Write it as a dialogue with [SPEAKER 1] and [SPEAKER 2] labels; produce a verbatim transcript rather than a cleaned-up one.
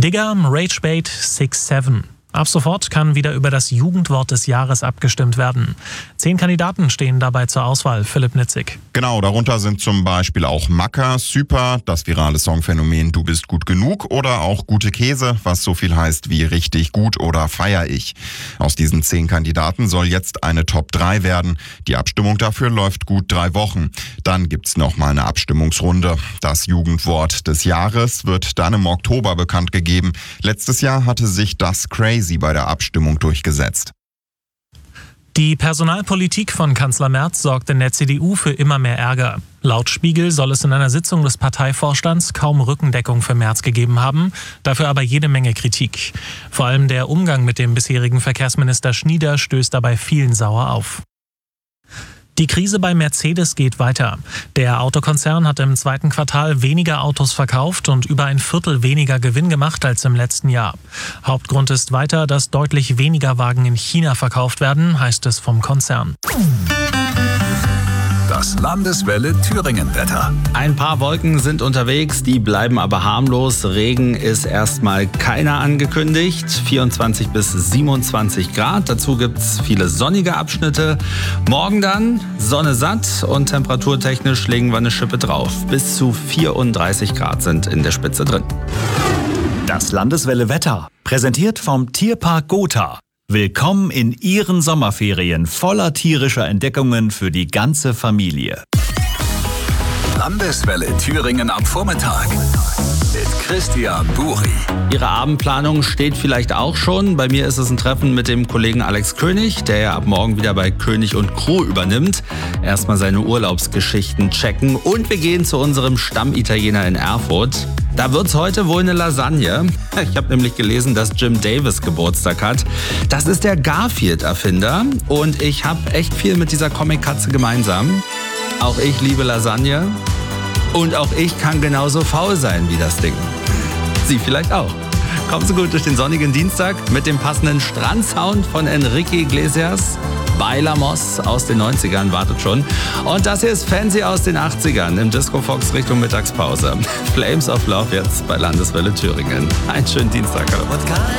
[SPEAKER 1] Digger, Ragebait, six seven. Ab sofort kann wieder über das Jugendwort des Jahres abgestimmt werden. Zehn Kandidaten stehen dabei zur Auswahl. Philipp Nitzig.
[SPEAKER 2] Genau, darunter sind zum Beispiel auch Macker, Super, das virale Songphänomen Du bist gut genug oder auch Gute Käse, was so viel heißt wie richtig gut oder feier ich. Aus diesen zehn Kandidaten soll jetzt eine Top drei werden. Die Abstimmung dafür läuft gut drei Wochen. Dann gibt's noch mal eine Abstimmungsrunde. Das Jugendwort des Jahres wird dann im Oktober bekannt gegeben. Letztes Jahr hatte sich das Crazy bei der Abstimmung durchgesetzt.
[SPEAKER 1] Die Personalpolitik von Kanzler Merz sorgt in der C D U für immer mehr Ärger. Laut Spiegel soll es in einer Sitzung des Parteivorstands kaum Rückendeckung für Merz gegeben haben, dafür aber jede Menge Kritik. Vor allem der Umgang mit dem bisherigen Verkehrsminister Schnieder stößt dabei vielen sauer auf. Die Krise bei Mercedes geht weiter. Der Autokonzern hat im zweiten Quartal weniger Autos verkauft und über ein Viertel weniger Gewinn gemacht als im letzten Jahr. Hauptgrund ist weiter, dass deutlich weniger Wagen in China verkauft werden, heißt es vom Konzern.
[SPEAKER 3] Das Landeswelle Thüringen-Wetter.
[SPEAKER 4] Ein paar Wolken sind unterwegs, die bleiben aber harmlos. Regen ist erstmal keiner angekündigt. vierundzwanzig bis siebenundzwanzig Grad. Dazu gibt es viele sonnige Abschnitte. Morgen dann Sonne satt und temperaturtechnisch legen wir eine Schippe drauf. Bis zu vierunddreißig Grad sind in der Spitze drin.
[SPEAKER 3] Das Landeswelle Wetter. Präsentiert vom Tierpark Gotha. Willkommen in Ihren Sommerferien voller tierischer Entdeckungen für die ganze Familie. Landeswelle Thüringen am Vormittag mit Christian Buri.
[SPEAKER 4] Ihre Abendplanung steht vielleicht auch schon. Bei mir ist es ein Treffen mit dem Kollegen Alex König, der ja ab morgen wieder bei König und Crew übernimmt. Erstmal seine Urlaubsgeschichten checken und wir gehen zu unserem Stammitaliener in Erfurt. Da wird's heute wohl eine Lasagne. Ich habe nämlich gelesen, dass Jim Davis Geburtstag hat. Das ist der Garfield-Erfinder und ich habe echt viel mit dieser Comic-Katze gemeinsam. Auch ich liebe Lasagne und auch ich kann genauso faul sein wie das Ding. Sie vielleicht auch. Kommen Sie gut durch den sonnigen Dienstag mit dem passenden Strandsound von Enrique Iglesias. Bailamos aus den neunzigern wartet schon. Und das hier ist Fancy aus den achtzigern im Disco Fox Richtung Mittagspause. Flames of Love jetzt bei Landeswelle Thüringen. Einen schönen Dienstag. Hallo.